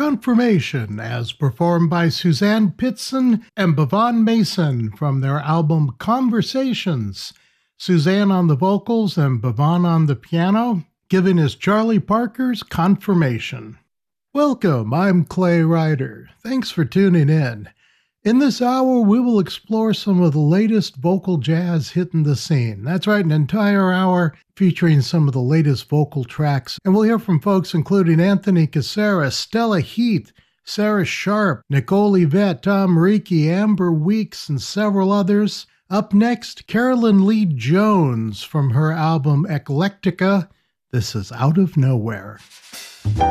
Confirmation, as performed by Suzanne Pitson and Bavon Mason from their album Conversations. Suzanne on the vocals and Bavon on the piano, giving us Charlie Parker's Confirmation. Welcome, I'm Clay Ryder. Thanks for tuning in. In this hour, we will explore some of the latest vocal jazz hitting the scene. That's right, an entire hour featuring some of the latest vocal tracks. And we'll hear from folks including Anthony Caceres, Stella Heath, Sarah Sharp, Nicole Yvette, Tom Ricci, Amber Weeks, and several others. Up next, Carolyn Lee Jones from her album Eclectica. This is Out of Nowhere.